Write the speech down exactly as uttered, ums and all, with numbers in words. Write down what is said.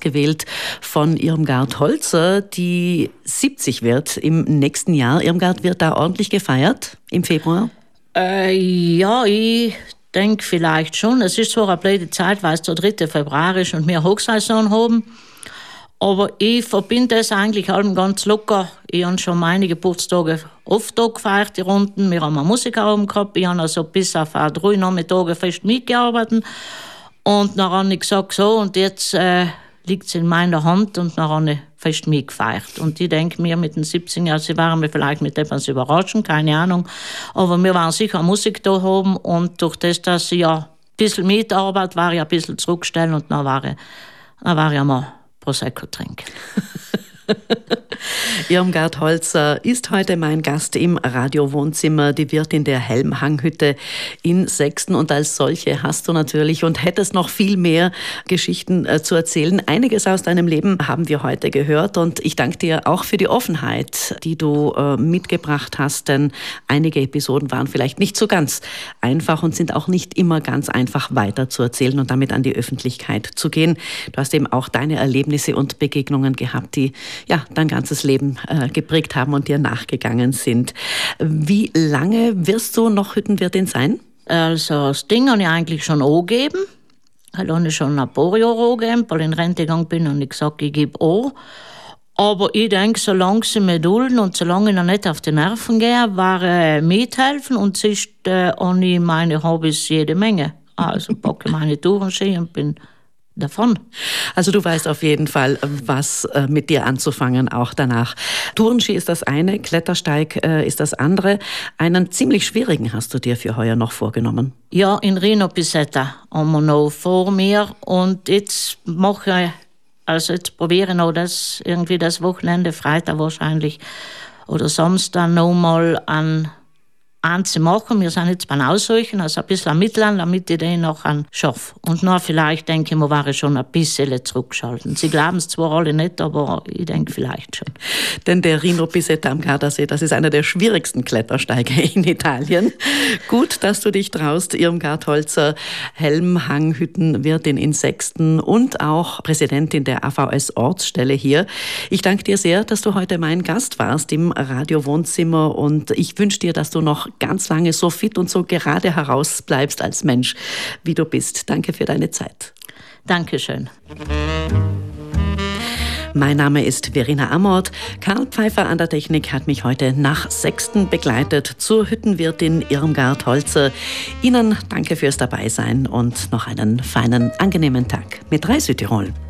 ausgewählt von Irmgard Holzer, die siebzig wird im nächsten Jahr. Irmgard, wird da ordentlich gefeiert im Februar? Äh, ja, ich denke vielleicht schon. Es ist zwar eine blöde Zeit, weil es der dritte Februar ist und wir Hochsaison haben. Aber ich verbinde das eigentlich allem ganz locker. Ich habe schon meine Geburtstage oft da gefeiert, die Runden. Wir haben einen Musikerabend gehabt. Ich habe also bis auf drei Nachmittage fest mitgearbeitet. Und dann habe ich gesagt, so, und jetzt äh, liegt es in meiner Hand und dann habe ich fest mitgefeiert. Und ich denke mir, mit den siebzig Jahren, sie waren mir vielleicht mit etwas überraschen, keine Ahnung. Aber wir waren sicher Musik da haben und durch das, dass ich ja ein bisschen mitarbeite, war ich ein bisschen zurückgestellt und dann war ich, dann war ich mal Prosecco trinken. Irmgard Holzer ist heute mein Gast im Radio-Wohnzimmer, die Wirtin der Helmhanghütte in Sexten. Und als solche hast du natürlich und hättest noch viel mehr Geschichten äh, zu erzählen. Einiges aus deinem Leben haben wir heute gehört und ich danke dir auch für die Offenheit, die du äh, mitgebracht hast, denn einige Episoden waren vielleicht nicht so ganz einfach und sind auch nicht immer ganz einfach weiter zu erzählen und damit an die Öffentlichkeit zu gehen. Du hast eben auch deine Erlebnisse und Begegnungen gehabt, die ja dein ganzes Leben äh, geprägt haben und dir nachgegangen sind. Wie lange wirst du noch Hüttenwirtin sein? Also das Ding habe ich eigentlich schon angegeben. Ich habe schon ein paar Jahre angegeben, weil ich in Rente gegangen bin und ich gesagt, ich gebe an. Aber ich denke, solange sie mir dulden und solange ich noch nicht auf die Nerven gehe, war äh, mithelfen und sonst äh, habe ich meine Hobbys jede Menge. Also packe meine Tourenski und bin davon. Also du weißt auf jeden Fall, was mit dir anzufangen, auch danach. Tourenski ist das eine, Klettersteig äh, ist das andere. Einen ziemlich schwierigen hast du dir für heuer noch vorgenommen. Ja, in Rino Pizetta haben wir noch vor mir und jetzt mache ich, also jetzt probiere ich noch das, irgendwie das Wochenende, Freitag wahrscheinlich oder Samstag noch mal an anzumachen. Wir sind jetzt beim Aussuchen, also ein bisschen am Mittelland, damit ich den noch schaffe. Und noch vielleicht, denke ich, war ich schon ein bisschen zurückgeschalten. Sie glauben es zwar alle nicht, aber ich denke vielleicht schon. Denn der Rino Pizetta am Gardasee, das ist einer der schwierigsten Klettersteige in Italien. Gut, dass du dich traust, Irmgard Holzer, Helmhanghüttenwirtin in Sexten und auch Präsidentin der A V S-Ortsstelle hier. Ich danke dir sehr, dass du heute mein Gast warst im Radio-Wohnzimmer und ich wünsche dir, dass du noch ganz lange so fit und so gerade heraus bleibst als Mensch, wie du bist. Danke für deine Zeit. Dankeschön. Mein Name ist Verena Amort. Karl Pfeiffer an der Technik hat mich heute nach Sexten begleitet zur Hüttenwirtin Irmgard Holzer. Ihnen danke fürs Dabeisein und noch einen feinen, angenehmen Tag mit drei Südtirol.